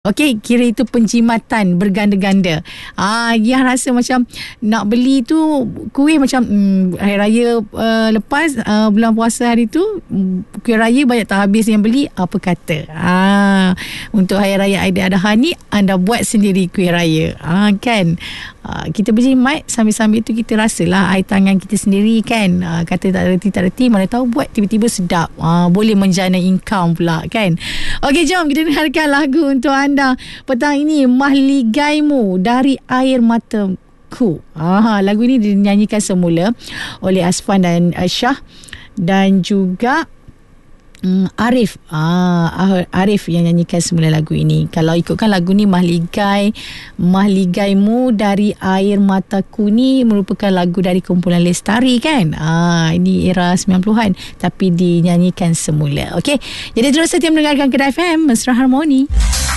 Okey, kira itu penjimatan berganda-ganda. Yang rasa macam nak beli tu kuih macam hari raya lepas bulan puasa hari tu kuih raya banyak tak habis yang beli, apa kata. Untuk hari raya Aidiladha ni anda buat sendiri kuih raya. Kan? Kita berjimat sambil-sambil tu kita rasalah air tangan kita sendiri kan. Kata tak reti mana tahu buat tiba-tiba sedap. Boleh menjana income pula kan. Okey, jom kita dengarkan lagu untuk anda petang ini, Mahligaimu dari Air Mataku. Lagu ini dinyanyikan semula oleh Asfan dan Syah dan juga Arif. Arif yang nyanyikan semula lagu ini. Kalau ikutkan lagu ni Mahligaimu dari Air Mataku ni merupakan lagu dari kumpulan Lestari kan. Ini era 90-an tapi dinyanyikan semula. Okey, jadi terus setia mendengarkan Kedah FM Mesra Harmoni.